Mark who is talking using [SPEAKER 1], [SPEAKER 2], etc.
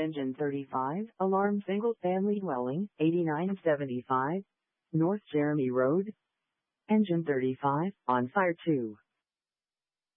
[SPEAKER 1] Engine 35, alarm single-family dwelling, 8975, North Jeremy Road. Engine 35, on fire 2.